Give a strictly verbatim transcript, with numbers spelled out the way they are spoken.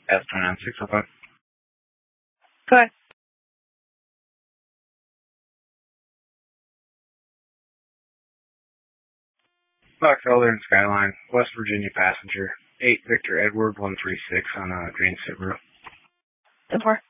S twenty-nine six oh five. Go ahead. Fox Elder and Skyline, West Virginia passenger, eight Victor Edward one three six on uh, Green Subaru. ten four.